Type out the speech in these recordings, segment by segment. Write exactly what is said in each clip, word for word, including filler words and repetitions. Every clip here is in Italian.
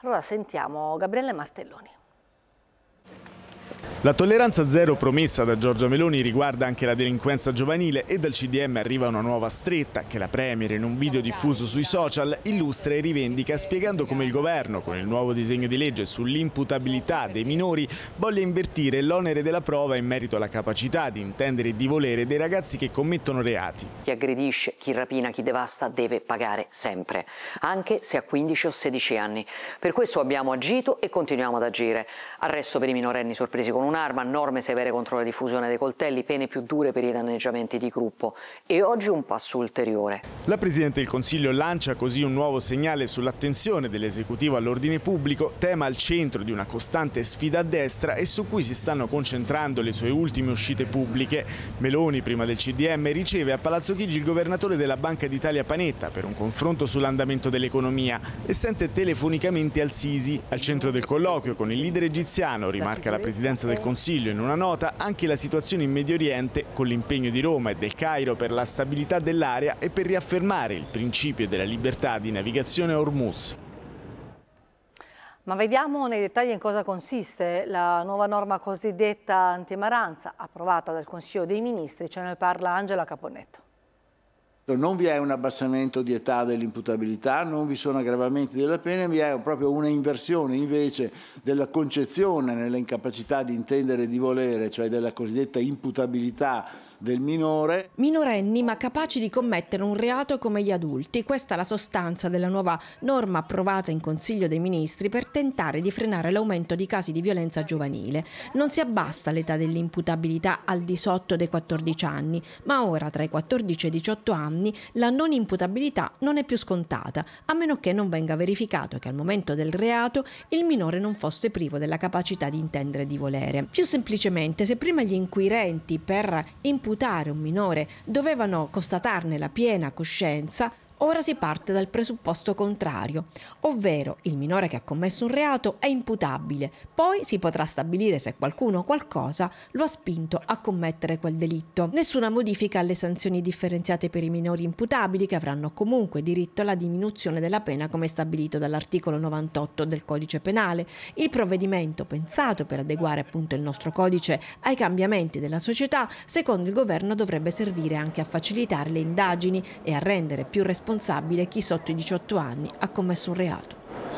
Allora sentiamo Gabriele Martelloni. La tolleranza zero promessa da Giorgia Meloni riguarda anche la delinquenza giovanile e dal C D M arriva una nuova stretta che la Premier, in un video diffuso sui social, illustra e rivendica spiegando come il governo, con il nuovo disegno di legge sull'imputabilità dei minori, voglia invertire l'onere della prova in merito alla capacità di intendere e di volere dei ragazzi che commettono reati. Chi aggredisce, chi rapina, chi devasta deve pagare sempre, anche se ha quindici o sedici anni. Per questo abbiamo agito e continuiamo ad agire. Arresto per i minorenni sorpresi con un arma, norme severe contro la diffusione dei coltelli, pene più dure per i danneggiamenti di gruppo e oggi un passo ulteriore. La Presidente del Consiglio lancia così un nuovo segnale sull'attenzione dell'esecutivo all'ordine pubblico, tema al centro di una costante sfida a destra e su cui si stanno concentrando le sue ultime uscite pubbliche. Meloni, prima del C D M, riceve a Palazzo Chigi il governatore della Banca d'Italia Panetta per un confronto sull'andamento dell'economia e sente telefonicamente al-Sisi. Al centro del colloquio con il leader egiziano, rimarca la Presidenza del Consiglio in una nota, anche la situazione in Medio Oriente, con l'impegno di Roma e del Cairo per la stabilità dell'area e per riaffermare il principio della libertà di navigazione a Hormuz. Ma vediamo nei dettagli in cosa consiste la nuova norma cosiddetta antimaranza, approvata dal Consiglio dei Ministri. Ce ne parla Angela Caponnetto. Non vi è un abbassamento di età dell'imputabilità, non vi sono aggravamenti della pena, vi è proprio una inversione invece della concezione nella incapacità di intendere e di volere, cioè della cosiddetta imputabilità del minore. Minorenni ma capaci di commettere un reato come gli adulti. Questa è la sostanza della nuova norma approvata in Consiglio dei Ministri per tentare di frenare l'aumento di casi di violenza giovanile. Non si abbassa l'età dell'imputabilità al di sotto dei quattordici anni, ma ora tra i quattordici e i diciotto anni la non imputabilità non è più scontata, a meno che non venga verificato che al momento del reato il minore non fosse privo della capacità di intendere e di volere. Più semplicemente, se prima gli inquirenti per imputare un minore dovevano constatarne la piena coscienza, ora si parte dal presupposto contrario, ovvero il minore che ha commesso un reato è imputabile, poi si potrà stabilire se qualcuno o qualcosa lo ha spinto a commettere quel delitto. Nessuna modifica alle sanzioni differenziate per i minori imputabili, che avranno comunque diritto alla diminuzione della pena come stabilito dall'articolo novantotto del Codice Penale. Il provvedimento, pensato per adeguare appunto il nostro codice ai cambiamenti della società, secondo il governo dovrebbe servire anche a facilitare le indagini e a rendere più responsabile responsabile chi sotto i diciotto anni ha commesso un reato.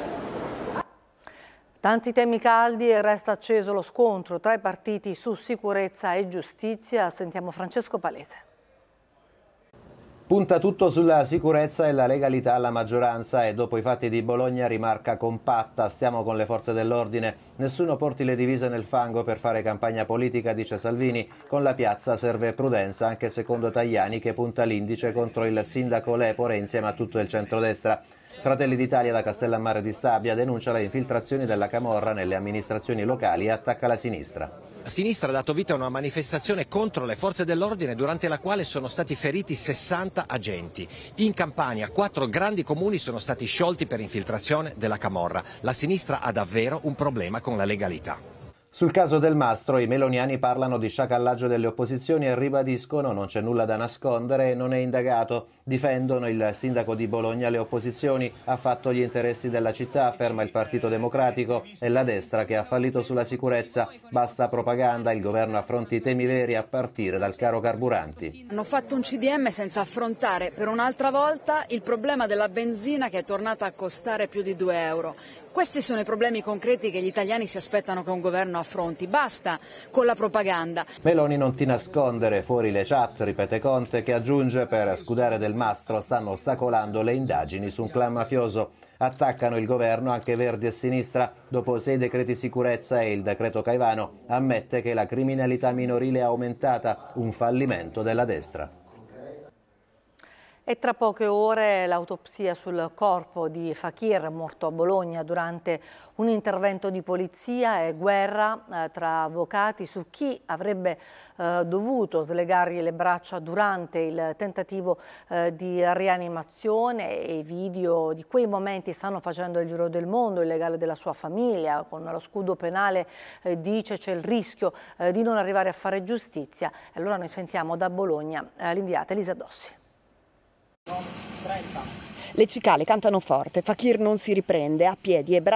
Tanti temi caldi e resta acceso lo scontro tra i partiti su sicurezza e giustizia. Sentiamo Francesco Palese. Punta tutto sulla sicurezza e la legalità alla maggioranza e dopo i fatti di Bologna rimarca compatta: stiamo con le forze dell'ordine, nessuno porti le divise nel fango per fare campagna politica, dice Salvini. Con la piazza serve prudenza anche secondo Tajani, che punta l'indice contro il sindaco Lepore insieme a tutto il centrodestra. Fratelli d'Italia da Castellammare di Stabia denuncia le infiltrazioni della camorra nelle amministrazioni locali e attacca la sinistra. La sinistra ha dato vita a una manifestazione contro le forze dell'ordine durante la quale sono stati feriti sessanta agenti. In Campania quattro grandi comuni sono stati sciolti per infiltrazione della camorra. La sinistra ha davvero un problema con la legalità. Sul caso del Mastro i meloniani parlano di sciacallaggio delle opposizioni e ribadiscono non c'è nulla da nascondere e non è indagato. Difendono il sindaco di Bologna, le opposizioni, ha fatto gli interessi della città, afferma il Partito Democratico, e la destra che ha fallito sulla sicurezza. Basta propaganda, il governo affronti i temi veri a partire dal caro carburanti. Hanno fatto un C D M senza affrontare per un'altra volta il problema della benzina, che è tornata a costare più di due euro. Questi sono i problemi concreti che gli italiani si aspettano che un governo affronti. Basta con la propaganda. Meloni non ti nascondere, fuori le chat, ripete Conte, che aggiunge: per scudare del Mastro stanno ostacolando le indagini su un clan mafioso. Attaccano il governo anche Verdi e Sinistra. Dopo sei decreti sicurezza e il decreto Caivano, ammette che la criminalità minorile è aumentata, un fallimento della destra. E tra poche ore l'autopsia sul corpo di Fakir, morto a Bologna durante un intervento di polizia, e guerra eh, tra avvocati su chi avrebbe eh, dovuto slegargli le braccia durante il tentativo eh, di rianimazione. E i video di quei momenti stanno facendo il giro del mondo. Il legale della sua famiglia, con lo scudo penale, eh, dice c'è il rischio eh, di non arrivare a fare giustizia. E allora noi sentiamo da Bologna eh, l'inviata Elisa Dossi. Le cicale cantano forte, Fakir non si riprende, a piedi e braccia